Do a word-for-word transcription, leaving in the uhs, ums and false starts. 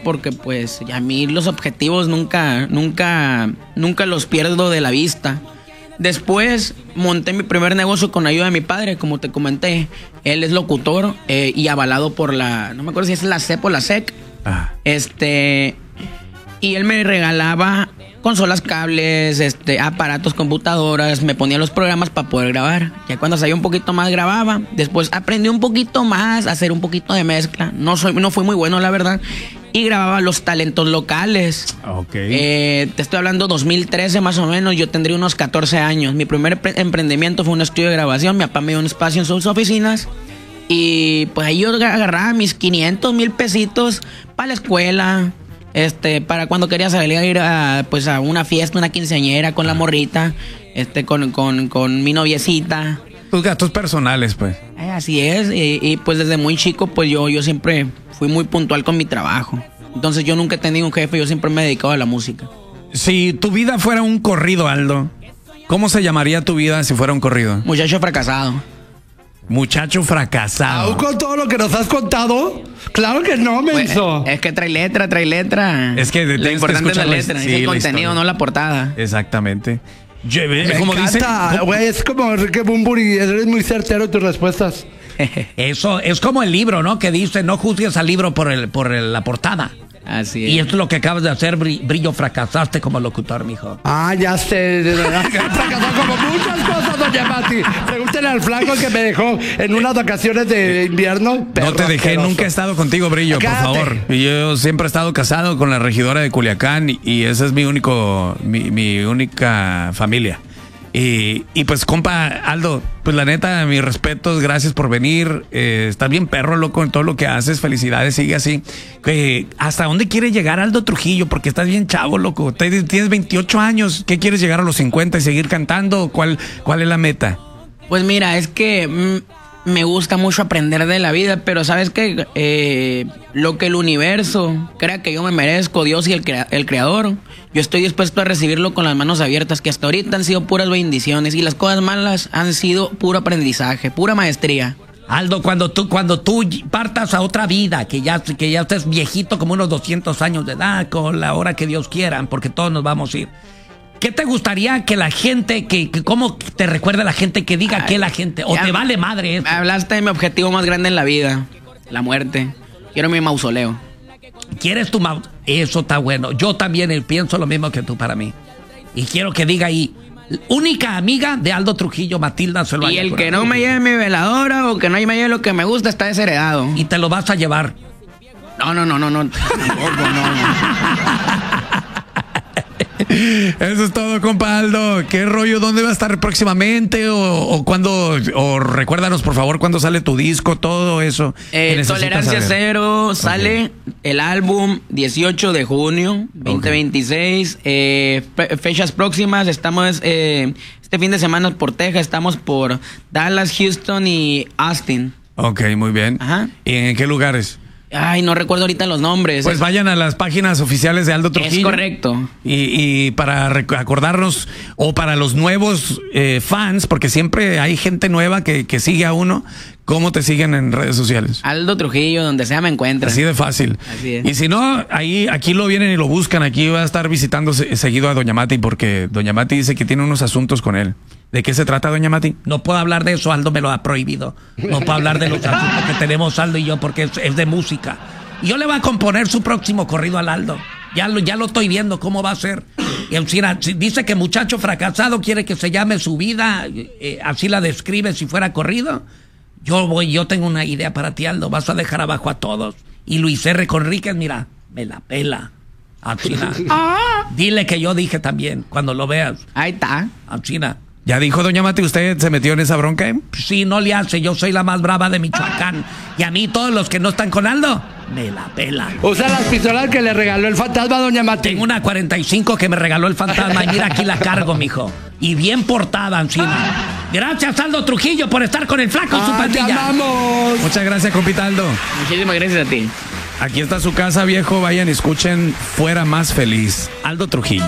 porque pues a mí los objetivos nunca, nunca, nunca los pierdo de la vista. Después monté mi primer negocio con ayuda de mi padre, como te comenté. Él es locutor eh, y avalado por la, no me acuerdo si es la C E P o la S E C. Ah. Este, y él me regalaba consolas, cables, este, aparatos, computadoras, me ponía los programas para poder grabar. Ya cuando sabía un poquito más grababa. Después aprendí un poquito más a hacer un poquito de mezcla. No soy, no fui muy bueno, la verdad. Y grababa los talentos locales. Ok. Eh, te estoy hablando dos mil trece más o menos. Yo tendría unos catorce años. Mi primer emprendimiento fue un estudio de grabación. Mi papá me dio un espacio en sus oficinas. Y pues ahí yo agarraba mis quinientos, mil pesitos para la escuela. Este, para cuando quería salir a ir a, pues a una fiesta, una quinceañera con la morrita. Este, con, con, con mi noviecita. Tus gastos personales, pues. Eh, así es. Y, y pues desde muy chico, pues yo, yo siempre fui muy puntual con mi trabajo. Entonces yo nunca he tenido un jefe, yo siempre me he dedicado a la música. Si tu vida fuera un corrido, Aldo, ¿cómo se llamaría tu vida si fuera un corrido? Muchacho fracasado. Muchacho fracasado. ¿Aún con todo lo que nos has contado? Claro que no, menso. Pues, es que trae letra, trae letra. Es que lo importante es la letra, sí, es el la contenido, historia. no la portada. Exactamente. Yo, Me como encanta, dice, güey, es como Enrique Bunbury, eres muy certero en tus respuestas. Eso es como el libro, ¿no? Que dice, no juzgues al libro por el por el, la portada. Así es. Y esto es lo que acabas de hacer, Brillo, fracasaste como locutor, mijo. Ah, ya sé, de verdad que fracasó como muchas cosas, doña Mati. Pregúntele al flaco que me dejó en unas vacaciones de invierno. No te dejé, asqueroso. nunca he estado contigo, Brillo, Cállate. por favor. Y yo siempre he estado casado con la regidora de Culiacán y, y esa es mi único, mi, mi única familia. Y, y pues, compa, Aldo, pues la neta, mis respetos, gracias por venir. Eh, estás bien perro, loco, en todo lo que haces. Felicidades, sigue así. Eh, ¿Hasta dónde quiere llegar Aldo Trujillo? Porque estás bien chavo, loco. Tienes veintiocho años. ¿Qué quieres llegar a los cincuenta y seguir cantando? ¿Cuál, cuál es la meta? Pues mira, es que mm, me gusta mucho aprender de la vida, pero sabes que eh, lo que el universo crea que yo me merezco, Dios y el, crea- el creador, yo estoy dispuesto a recibirlo con las manos abiertas, que hasta ahorita han sido puras bendiciones y las cosas malas han sido puro aprendizaje, pura maestría. Aldo, cuando tú, cuando tú partas a otra vida, que ya, que ya estés viejito como unos doscientos años de edad, con la hora que Dios quiera, porque todos nos vamos a ir. ¿Qué te gustaría que la gente, que, que cómo te recuerda la gente, que diga que la gente, o Ya te vale madre eso? Hablaste de mi objetivo más grande en la vida, la muerte. Quiero mi mausoleo. ¿Quieres tu mau- Eso está bueno. Yo también pienso lo mismo que tú para mí. Y quiero que diga ahí, única amiga de Aldo Trujillo, Matilda se lo Y haya el que curado. no me lleve mi veladora o que no me lleve lo que me gusta está desheredado. Y te lo vas a llevar. No, no, no, no, no. Tampoco, no. Eso es todo, compa Aldo. ¿Qué rollo? ¿Dónde va a estar próximamente? ¿O, o cuándo? O recuérdanos, por favor, cuándo sale tu disco, todo eso. Eh, Tolerancia Cero sale okay. El álbum dieciocho de junio veinte veintiséis. Okay. Eh, fe- fechas próximas, estamos eh, este fin de semana por Texas, estamos por Dallas, Houston y Austin. Ok, muy bien. Ajá. ¿Y en qué lugares? Ay, no recuerdo ahorita los nombres. Pues vayan a las páginas oficiales de Aldo Trujillo. Es correcto. Y, y para rec- acordarnos, o para los nuevos eh, fans, porque siempre hay gente nueva que, que sigue a uno, ¿cómo te siguen en redes sociales? Aldo Trujillo, donde sea me encuentra. Así de fácil. Así es. Y si no, ahí aquí lo vienen y lo buscan. Aquí va a estar visitando se- seguido a Doña Mati, porque Doña Mati dice que tiene unos asuntos con él. ¿De qué se trata, Doña Mati? No puedo hablar de eso, Aldo me lo ha prohibido. No puedo hablar de los asuntos que tenemos Aldo y yo, porque es, es de música. Y yo le voy a componer su próximo corrido al Aldo. Ya lo, ya lo estoy viendo, cómo va a ser. Y Alcina, dice que muchacho fracasado quiere que se llame su vida, eh, así la describe si fuera corrido. Yo voy, yo tengo una idea para ti, Aldo. Vas a dejar abajo a todos. Y Luis R. Conríquez, mira, me la pela. Alcina. Dile que yo dije también, cuando lo veas. Ahí está. Alcina. ¿Ya dijo Doña Mati, usted se metió en esa bronca? ¿Eh? Sí, no le hace, yo soy la más brava de Michoacán. Y a mí todos los que no están con Aldo, me la pelan. Usa las pistolas que le regaló el fantasma a Doña Mati. Tengo una cuarenta y cinco que me regaló el fantasma y mira, aquí la cargo, mijo. Y bien portada, Ancina. Gracias, Aldo Trujillo, por estar con el flaco en su Ah, pandilla. te amamos. Muchas gracias, compita Aldo. Muchísimas gracias a ti. Aquí está su casa, viejo. Vayan y escuchen Fuera Más Feliz. Aldo Trujillo.